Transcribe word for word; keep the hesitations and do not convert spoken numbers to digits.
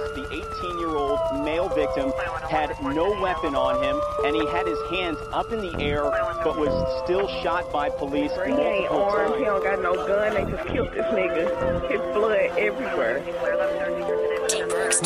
the eighteen-year-old male victim had no weapon on him, and he had his hands up in the air, but was still shot by police He ain't multiple armed, times. he don't got no gun, they just killed this nigga. His blood everywhere.